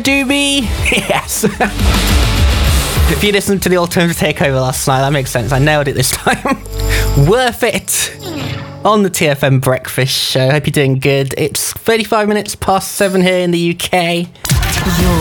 Doobie. Yes. If you listened to the Alternative Takeover last night, that makes sense. I nailed it this time. Worth it. On the TFM Breakfast Show. Hope you're doing good. It's 35 minutes past 7 here in the UK.